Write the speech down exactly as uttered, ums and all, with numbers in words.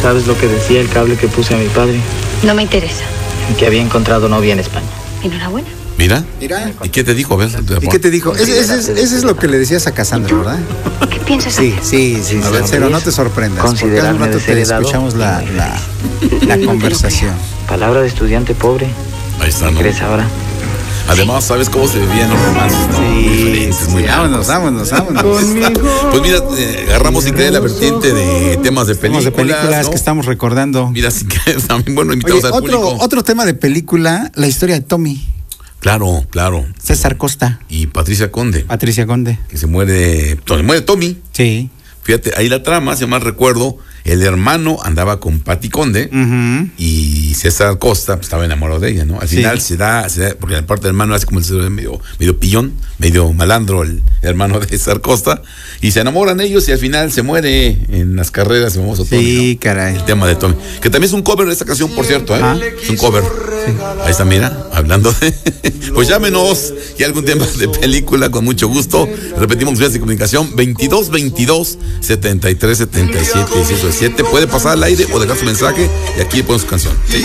¿Sabes lo que decía el cable que puse a mi padre? No me interesa. Que había encontrado novia en España. Enhorabuena. Mira. Mira. ¿Y qué te dijo? A ver, ¿Y qué te dijo? Ese, ese es, ese es lo que le decías a Cassandra, ¿verdad? ¿Qué piensas Sí, hacer? sí, sí, A ver, Cero, no te sorprendas, porque hace un considerarme rato te desheredado. escuchamos la, la, la No te lo conversación. Palabra de estudiante pobre. Ahí está, ¿Qué ¿no? crees ahora? Además, ¿sabes cómo se vivían los romances? ¿no? Muy Sí, diferentes, sí, muy vámonos, vámonos, vámonos. Pues mira, eh, agarramos sin querer la vertiente de temas de Temas películas. de películas ¿no? que estamos recordando. Mira, si quieres también, bueno, Oye, invitamos al otro, público. otro tema de película, la historia de Tommy, Claro, claro. César Costa, Y Patricia Conde, Patricia Conde. que se muere, se muere Tommy. Sí. Fíjate, ahí la trama, si mal recuerdo, el hermano andaba con Pati Conde Ujú. y César Costa pues, estaba enamorado de ella, ¿no? Al Sí. final se da, se da, porque la parte del hermano hace como el ser medio, medio pillón, medio malandro el, hermano de César Costa, y se enamoran ellos y al final se muere en las carreras el famoso Tommy, Sí, ¿no? caray. El tema de Tommy, que también es un cover de esta canción, por cierto, ¿eh? Ajá. Es un cover. Ahí está, mira, hablando de... Pues llámenos y algún tema de película con mucho gusto. Repetimos vías de comunicación veintidós veintidós setenta y tres setenta y siete dieciocho siete. Puede pasar al aire o dejar su mensaje y aquí le ponemos su canción. ¿Sí?